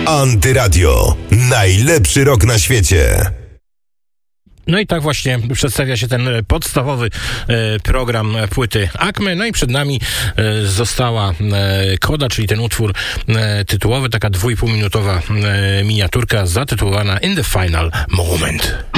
Antyradio. Najlepszy rock na świecie. No i tak właśnie przedstawia się ten podstawowy program płyty Acme. No i przed nami została Koda, czyli ten utwór tytułowy, taka 2,5-minutowa miniaturka zatytułowana In the Final Moment.